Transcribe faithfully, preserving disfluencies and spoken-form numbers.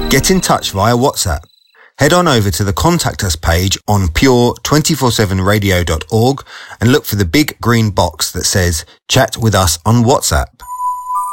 Get in touch via WhatsApp. Head on over to the Contact Us page on pure two four seven radio dot org and look for the big green box that says Chat with us on WhatsApp.